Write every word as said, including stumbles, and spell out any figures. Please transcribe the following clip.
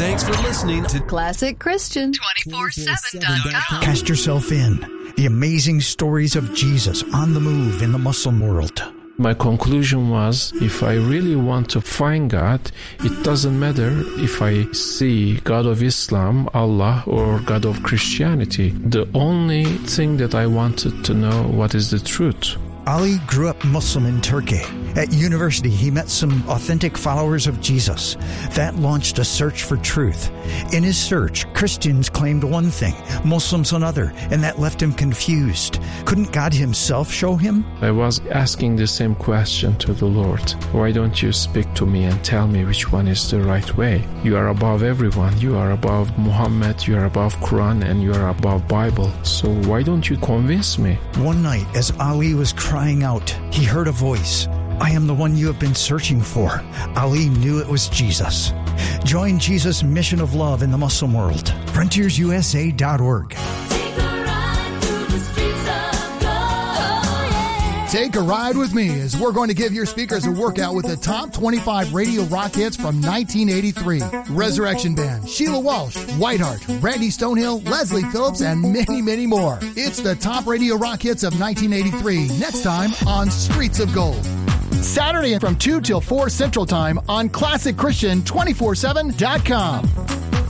Thanks for listening to Classic Christian twenty-four seven dot com. Cast yourself in. The amazing stories of Jesus on the move in the Muslim world. My conclusion was, if I really want to find God, it doesn't matter if I see God of Islam, Allah, or God of Christianity. The only thing that I wanted to know, what is the truth? Ali grew up Muslim in Turkey. At university, he met some authentic followers of Jesus. That launched a search for truth. In his search, Christians claimed one thing, Muslims another, and that left him confused. Couldn't God himself show him? I was asking the same question to the Lord. Why don't you speak to me and tell me which one is the right way? You are above everyone. You are above Muhammad, you are above Quran, and you are above Bible. So why don't you convince me? One night, as Ali was crying out, he heard a voice. I am the one you have been searching for. Ali knew it was Jesus. Join Jesus' mission of love in the Muslim world. frontiers u s a dot org. Take a ride with me as we're going to give your speakers a workout with the top twenty-five radio rock hits from nineteen eighty-three. Resurrection Band, Sheila Walsh, Whiteheart, Randy Stonehill, Leslie Phillips, and many, many more. It's the top radio rock hits of nineteen eighty-three. Next time on Streets of Gold. Saturday from two till four Central Time on classic christian two four seven dot com.